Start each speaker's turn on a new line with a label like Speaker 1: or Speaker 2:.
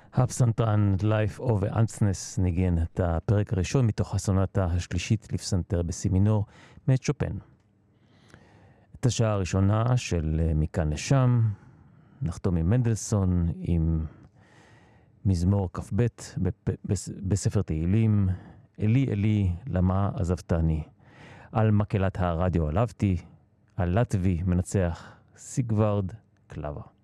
Speaker 1: הפסנתרן Life of Ansness ניגן את הפרק הראשון מתוך הסונטה השלישית לפסנתר בסי מינור מאת שופן. את השעה הראשונה של מכאן לשם נחתום עם מנדלסון עם מזמור כ"ב בספר תהילים, אלי אלי למה עזבתני. על מקהלת הרדיו עלבתי, על לטבי מנצח סיגווארד קלאבה.